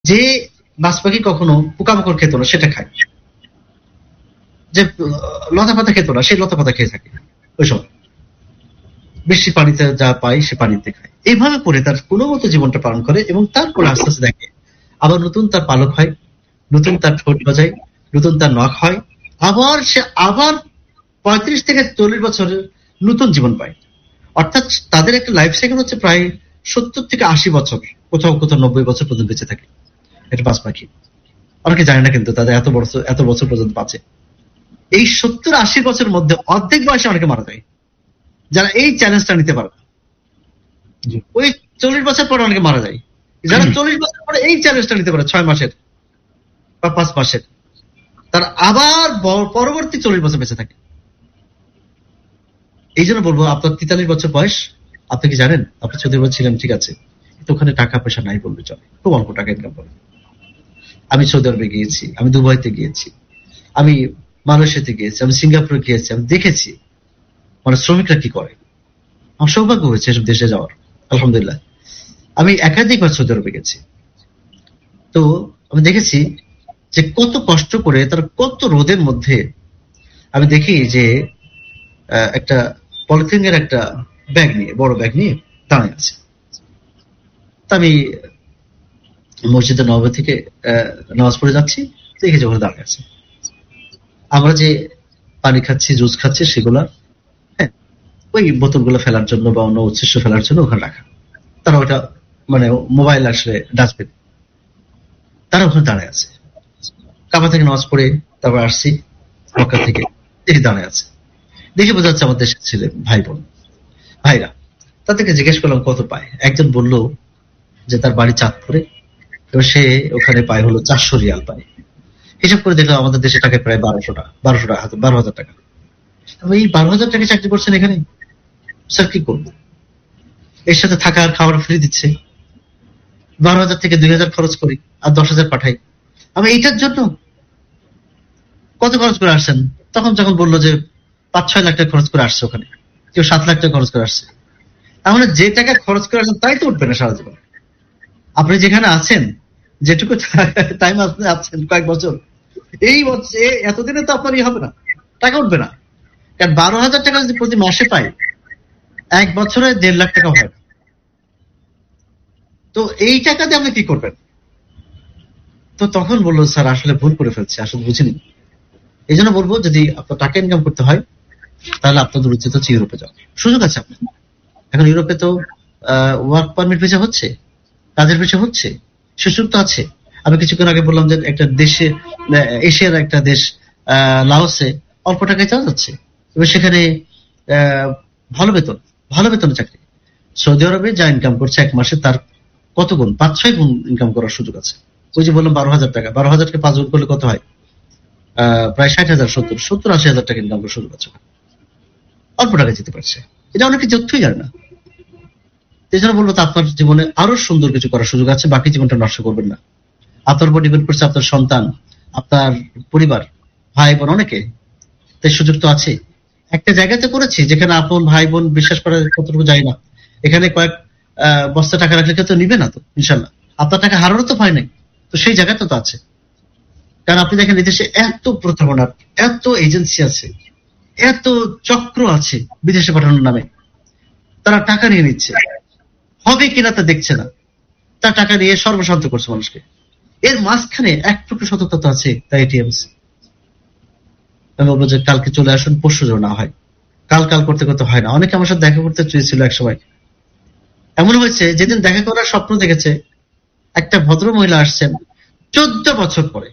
যে বাজ পাখি কখনো পোকামাকড় খেত না সেটা খায়, যে লতা পাতা খেত না সেই লতা পাতা খেয়ে থাকে, ওইসব বৃষ্টির পানিতে যা পায় সে পানিতে খায়। এইভাবে করে তার কোনো মতো জীবনটা পালন করে এবং তারপরে আস্তে আস্তে দেখে আবার নতুন তার পালক হয়, নতুন তার ঠোঁট গজায়, নতুন তার নখ হয়, আবার সে আবার 35 থেকে 40 বছরের নতুন জীবন পায়। অর্থাৎ তাদের একটা লাইফ সাইকেল হচ্ছে প্রায় 70 থেকে 80 বছর, কোথাও কোথাও 90 বছর পর্যন্ত বেঁচে থাকে। এটা বাজ পাখি, অনেকে জানে না কিন্তু তাদের এত বছর পর্যন্ত বাঁচে। এই 70-80 বছরের মধ্যে অর্ধেক বয়সে অনেকে মারা যায়, যারা এই চ্যালেঞ্জটা নিতে পারে। ওই 40 বছর পরে অনেকে মারা যায়, যারা 40 বছর পরে এই চ্যালেঞ্জটা নিতে পারে 6 মাসের বা 5 মাসের, তার আবার পরবর্তী 40 বছর বেঁচে থাকে। এই জন্য বলবো, আপনার 43 বছর বয়স, আপনি কি জানেন আপনি 14 বছর ছিলেন, ঠিক আছে, তো ওখানে টাকা পয়সা নাই বললে চলে, খুব অল্প টাকা ইনকাম করে। আমি সৌদি আরবে গিয়েছি, আমি দুবাইতে গিয়েছি, আমি মালয়েশিয়াতে গিয়েছি, আমি সিঙ্গাপুরে গিয়েছি, আমি দেখেছি মানে শ্রমিকরা কি করে। আমার সৌভাগ্য হয়েছে এসব দেশে যাওয়ার, আলহামদুলিল্লাহ। আমি একাধিকবার সৌদি আরবে গেছি, তো আমি দেখেছি যে কত কষ্ট করে তারা, কত রোদের মধ্যে। আমি দেখি যে একটা পলিথিনের একটা ব্যাগ নিয়ে, বড় ব্যাগ নিয়ে দাঁড়িয়ে আছে। তা আমি মসজিদে নববী থেকে নামাজ পড়ে যাচ্ছি, দেখে যখন দাঁড়িয়ে আছে। আমরা যে পানি খাচ্ছি, জুস খাচ্ছি, সেগুলা ওই বোতলগুলো ফেলার জন্য বা অন্য উচ্ছিষ্ট ফেলার জন্য ওখানে রাখা। তারা ওটা মানে মোবাইল আসলে ডাস্টবিন, তারা ওখানে দাঁড়িয়ে আছে। কাবা থেকে নামাজ পড়ে তারপর আসছি মক্কা থেকে, দেখে দাঁড়িয়ে আছে। দেখে বোঝা যাচ্ছে আমার দেশের ছেলে ভাই বোন ভাইরা। তাদেরকে জিজ্ঞেস করলাম কত পায়। একজন বলল যে তার বাড়ি চাঁদপুরে, এবং সে ওখানে পায় হলো 400 রিয়াল পায়। হিসাব করে দেখলাম আমাদের দেশে টাকায় প্রায় 12,000 টাকা। এই 12,000 টাকা চাকরি করছেন এখানে, স্যার কি করবো? এর সাথে থাকা আর খাবার ফ্রি দিচ্ছে, 12,000 থেকে 2,000 খরচ করি আর 10,000 পাঠাই। আমি এইটার জন্য কত খরচ করে আসছেন? তখন যখন বললো যে 5-6 লাখ টাকা খরচ করে আসছে, ওখানে কেউ 7 লাখ টাকা খরচ করে আসছে। তাহলে যে টাকা খরচ করে আসছেন তাই তো উঠবে না সারা জীবন। আপনি যেখানে আছেন, যেটুকু টাইম আপনি আছেন কয়েক বছর, এই বছর এতদিনে তো আপনার হবে না, টাকা উঠবে না। কারণ 12,000 টাকা যদি প্রতি মাসে পাই, 1 বছরে 1.5 লাখ টাকা হয়। তো এই টাকা দিয়ে আপনি কি করবেন? তো তখন বললো স্যার আসলে ভুল করে ফেলছে, আসলে বুঝিনি। এই জন্য বলবো, যদি আপনার টাকা ইনকাম করতে হয় তাহলে আপনাদের উচিত হচ্ছে ইউরোপে যাওয়া। সুযোগ আছে আপনার। এখন ইউরোপে তো ওয়ার্ক পারমিট ভিসা হচ্ছে, কাজের ভিসা হচ্ছে, সুযোগ তো আছে। আমি কিছুক্ষণ আগে বললাম যে একটা দেশে, এশিয়ার একটা দেশ লাওসে অল্প টাকায় যাওয়া যাচ্ছে, এবার সেখানে ভালো বেতন চাকরি। সৌদি আরবে যা ইনকাম করছে 1 মাসে, তার কত গুণ, 5-6 গুণ ইনকাম করার সুযোগ আছে। ওই যে বললাম 12,000 টাকা, 12,000কে 5 গুণ করলে কত হয়? প্রায় 60,000, 70-80,000 টাকা ইনকাম করার সুযোগ আছে। অল্প টাকা যেতে পারছে, এটা অনেকে যথই জানে না। এই জন্য বলবো, আপনার জীবনে আরো সুন্দর কিছু করার সুযোগ আছে, বাকি জীবনটা নষ্ট করবেন না। আপনার উপর ডিপেন্ড করছে আপনার সন্তান, আপনার পরিবার, ভাই বোন, অনেকে। তাই সুযোগ তো আছে। একটা জায়গাতে করেছি যেখানে আপন ভাই বোন বিশ্বাস করার কতটুকু যায় না, এখানে কয়েক বস্তা টাকা রাখলে কেউ তো নিবে না, তো ইনশাল্লাহ আপনার টাকা হারারও তো ভয় নেই। তো সেই জায়গাটা তো আছে। কারণ আপনি দেখেন এদেশে এত প্রতারণা, এত এজেন্সি আছে, এত চক্র আছে বিদেশে পাঠানোর নামে। তারা টাকা নিয়ে নিচ্ছে, হবে কিনা তা দেখছে না, তার টাকা নিয়ে সর্বশান্ত করছে মানুষকে। এর মাঝখানে এক টুকরো সততা তো আছে, তাই এটিএমস। আমি বলবো যে কালকে চলে আসুন, পরশু যেন না হয়। কাল করতে করতে হয় না। অনেকে আমার সাথে দেখা করতে চেয়েছিল এক সময়। এমন হয়েছে যেদিন দেখা করার স্বপ্ন দেখেছে, একটা ভদ্র মহিলা আসছেন 14 বছর পরে।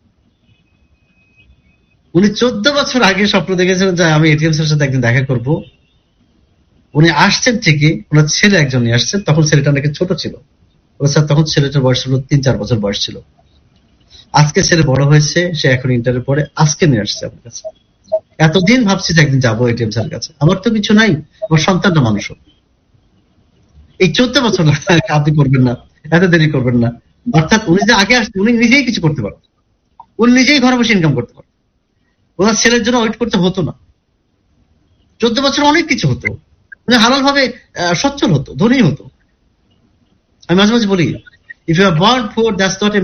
উনি 14 বছর আগে স্বপ্ন দেখেছিলেন যে আমি এটিএমস এর সাথে একদিন দেখা করব। উনি আসছেন ঠিকই, ওনার ছেলে একজন নিয়ে আসছেন, তখন ছেলেটা অনেক ছোট ছিল। স্যার তখন ছেলেটার বয়স ছিল 3-4 বছর বয়স ছিল। আজকে ছেলে বড় হয়েছে, সে এখন ইন্টারে পড়ে, আজকে নিয়ে আসছে আমার কাছে। এতদিন ভাবছি যে একদিন যাবো এটিএম স্যারের কাছে, আমার তো কিছু নাই, আমার সন্তানটা মানুষ। এই 14 বছর আপনি করবেন না, এত দেরি করবেন না। অর্থাৎ উনি যে আগে আসছেন, উনি নিজেই কিছু করতে পারেন, উনি নিজেই ঘরে বসে ইনকাম করতে পারেন। ওনার ছেলের জন্য ওয়েট করতে হতো না। 14 বছর অনেক কিছু হতো, উনি হালাল ভাবে সচ্ছল হতো, ধনী হতো। আমি মাঝে মাঝে বলি, if you are born poor that's not